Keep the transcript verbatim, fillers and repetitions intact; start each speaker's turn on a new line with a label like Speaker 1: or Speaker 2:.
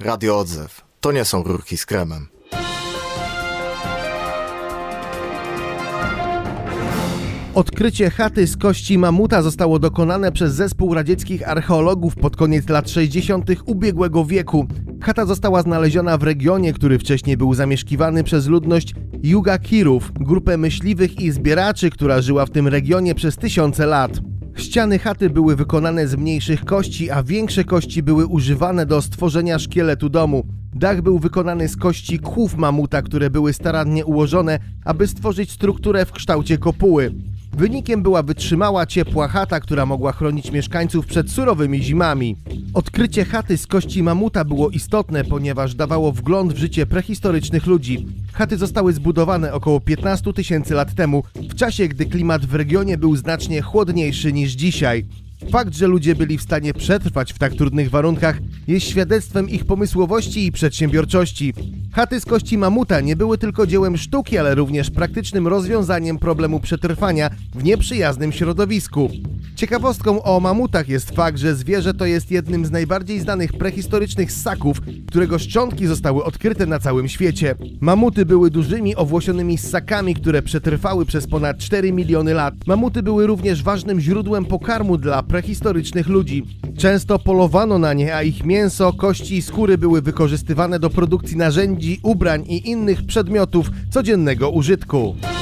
Speaker 1: Radio Odzew. To nie są rurki z kremem.
Speaker 2: Odkrycie chaty z kości mamuta zostało dokonane przez zespół radzieckich archeologów pod koniec lat sześćdziesiątych ubiegłego wieku. Chata została znaleziona w regionie, który wcześniej był zamieszkiwany przez ludność Yugakirów, grupę myśliwych i zbieraczy, która żyła w tym regionie przez tysiące lat. Ściany chaty były wykonane z mniejszych kości, a większe kości były używane do stworzenia szkieletu domu. Dach był wykonany z kości kłów mamuta, które były starannie ułożone, aby stworzyć strukturę w kształcie kopuły. Wynikiem była wytrzymała, ciepła chata, która mogła chronić mieszkańców przed surowymi zimami. Odkrycie chaty z kości mamuta było istotne, ponieważ dawało wgląd w życie prehistorycznych ludzi. Chaty zostały zbudowane około piętnaście tysięcy lat temu, w czasie gdy klimat w regionie był znacznie chłodniejszy niż dzisiaj. Fakt, że ludzie byli w stanie przetrwać w tak trudnych warunkach, jest świadectwem ich pomysłowości i przedsiębiorczości. Chaty z kości mamuta nie były tylko dziełem sztuki, ale również praktycznym rozwiązaniem problemu przetrwania w nieprzyjaznym środowisku. Ciekawostką o mamutach jest fakt, że zwierzę to jest jednym z najbardziej znanych prehistorycznych ssaków, którego szczątki zostały odkryte na całym świecie. Mamuty były dużymi, owłosionymi ssakami, które przetrwały przez ponad cztery miliony lat. Mamuty były również ważnym źródłem pokarmu dla prehistorycznych ludzi. Często polowano na nie, a ich mięso, kości i skóry były wykorzystywane do produkcji narzędzi, ubrań i innych przedmiotów codziennego użytku.